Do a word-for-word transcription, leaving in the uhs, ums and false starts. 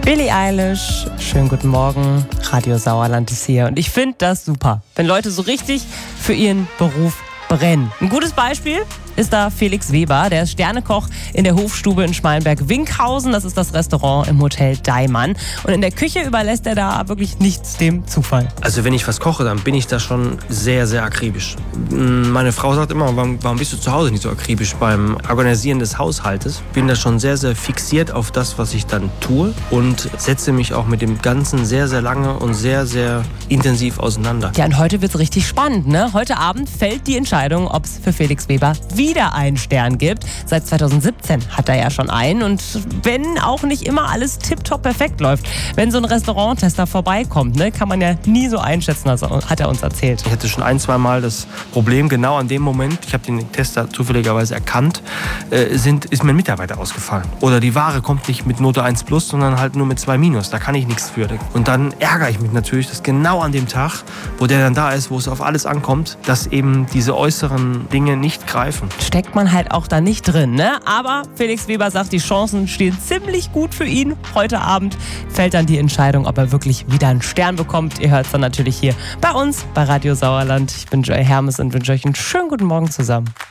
Billie Eilish, schönen guten Morgen, Radio Sauerland ist hier und ich finde das super, wenn Leute so richtig für ihren Beruf brennen. Ein gutes Beispiel ist da Felix Weber, der ist Sternekoch in der Hofstube in Schmalenberg-Winkhausen. Das ist das Restaurant im Hotel Daimann. Und in der Küche überlässt er da wirklich nichts dem Zufall. Also wenn ich was koche, dann bin ich da schon sehr, sehr akribisch. Meine Frau sagt immer, warum, warum bist du zu Hause nicht so akribisch beim Organisieren des Haushaltes? Bin da schon sehr, sehr fixiert auf das, was ich dann tue und setze mich auch mit dem Ganzen sehr, sehr lange und sehr, sehr intensiv auseinander. Ja, und heute wird es richtig spannend, ne? Heute Abend fällt die Entscheidung, ob es für Felix Weber wieder einen Stern gibt. Seit zweitausendsiebzehn hat er ja schon einen und wenn auch nicht immer alles tipptopp perfekt läuft, wenn so ein Restauranttester vorbeikommt, ne, kann man ja nie so einschätzen, also hat er uns erzählt. Ich hatte schon ein, zwei Mal das Problem, genau an dem Moment, ich habe den Tester zufälligerweise erkannt, äh, sind, ist mein Mitarbeiter ausgefallen. Oder die Ware kommt nicht mit Note eins plus, sondern halt nur mit zwei minus. Da kann ich nichts für. Und dann ärgere ich mich natürlich, dass genau an dem Tag, wo der dann da ist, wo es auf alles ankommt, dass eben diese äußeren Dinge nicht greifen. Steckt man halt auch da nicht drin, ne? Aber Felix Weber sagt, die Chancen stehen ziemlich gut für ihn. Heute Abend fällt dann die Entscheidung, ob er wirklich wieder einen Stern bekommt. Ihr hört es dann natürlich hier bei uns, bei Radio Sauerland. Ich bin Joy Hermes und wünsche euch einen schönen guten Morgen zusammen.